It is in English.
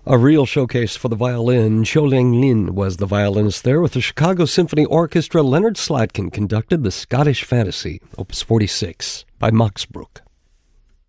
A real showcase for the violin. Qiu Lianglin was the violinist there. With the Chicago Symphony Orchestra, Leonard Slatkin conducted the Scottish Fantasy, Opus 46, by Max Bruch.